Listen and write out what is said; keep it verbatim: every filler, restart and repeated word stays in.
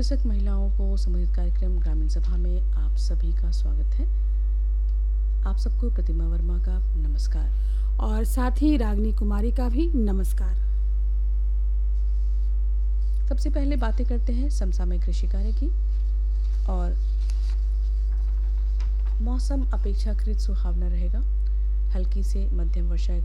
कृषक महिलाओं को संबंधित कार्यक्रम ग्रामीण सभा में आप सभी का स्वागत है। आप सबको प्रतिमा वर्मा का नमस्कार और साथ ही रागनी कुमारी का भी नमस्कार। सबसे पहले बातें करते हैं समसामयिक कृषि कार्य की। और मौसम अपेक्षाकृत सुहावना रहेगा। हल्की से मध्यम वर्षा